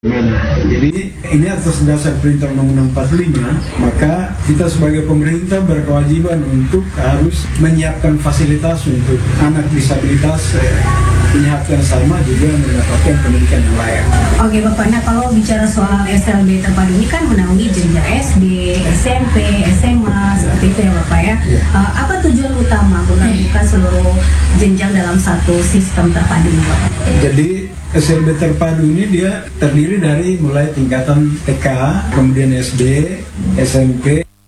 Jadi ini atas dasar perintah Undang-Undang 45, maka kita sebagai pemerintah berkewajiban untuk harus menyiapkan fasilitas untuk anak disabilitas punya hak yang sama juga mendapatkan pendidikan yang layak. Oke Bapak, nah kalau bicara soal SLB terpadu ini kan menaungi jenjang SD, SMP, SMA, seperti itu ya Bapak ya. Apa tujuan utama menggabungkan seluruh jenjang dalam satu sistem terpadu ini Bapak? Jadi SLB terpadu ini dia terdiri dari mulai tingkatan TK, kemudian SD, SMP,